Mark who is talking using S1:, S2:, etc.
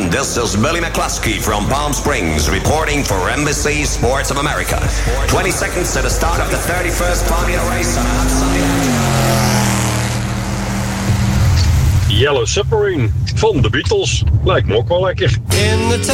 S1: This is Billy McCluskey from Palm Springs reporting for NBC Sports of America. 20 seconds to the start of the 31st Formula race on outside.
S2: Yellow Submarine van de Beatles. Lijkt me ook wel lekker.